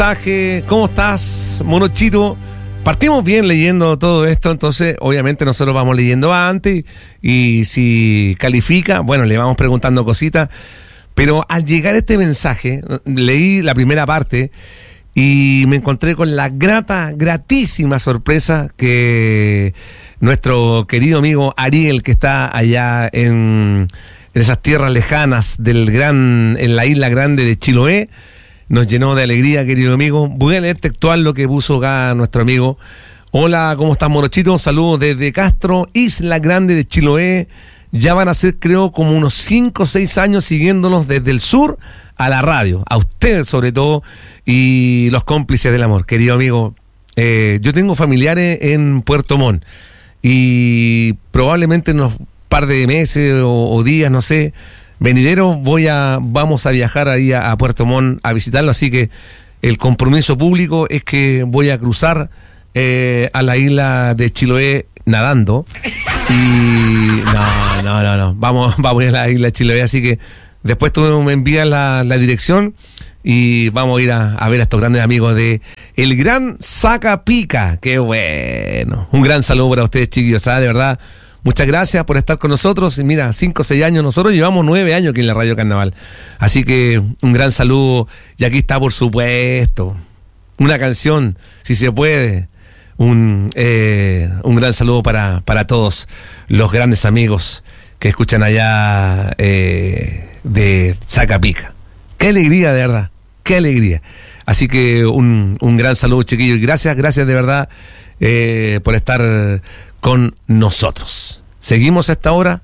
reportaje. ¿Cómo estás, Monochito? Partimos bien leyendo todo esto, entonces obviamente nosotros vamos leyendo antes y si califica, bueno, le vamos preguntando cositas, pero al llegar este mensaje, leí la primera parte y me encontré con la gratísima sorpresa que nuestro querido amigo Ariel, que está allá en esas tierras lejanas en la isla grande de Chiloé, nos llenó de alegría, querido amigo. Voy a leer textual lo que puso acá nuestro amigo. Hola, ¿cómo estás, Morochito? Saludos desde Castro, Isla Grande de Chiloé. Ya van a ser, creo, como unos 5 o 6 años siguiéndonos desde el sur a la radio. A ustedes, sobre todo, y los cómplices del amor. Querido amigo, yo tengo familiares en Puerto Montt y probablemente en unos par de meses o días, no sé, venideros, vamos a viajar ahí a Puerto Montt a visitarlo, así que el compromiso público es que voy a cruzar a la isla de Chiloé nadando y no, vamos a la isla de Chiloé, así que después tú me envías la dirección y vamos a ir a ver a estos grandes amigos de El Gran Saca Pica. Qué bueno, un gran saludo para ustedes, chiquillos, ¿sabes? De verdad, muchas gracias por estar con nosotros. Y mira, 5 o 6 años, nosotros llevamos 9 años aquí en la Radio Carnaval. Así que un gran saludo. Y aquí está, por supuesto, una canción, si se puede. Un gran saludo para todos los grandes amigos que escuchan allá de Sacapica. Qué alegría, de verdad, qué alegría. Así que un gran saludo, chiquillos. Y gracias de verdad por estar con nosotros. Seguimos a esta hora.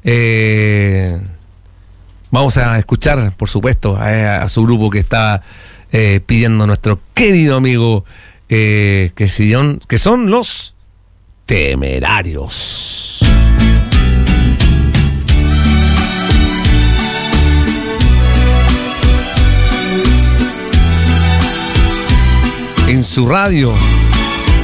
Vamos a escuchar, por supuesto, a su grupo que está pidiendo nuestro querido amigo, que son los Temerarios. En su radio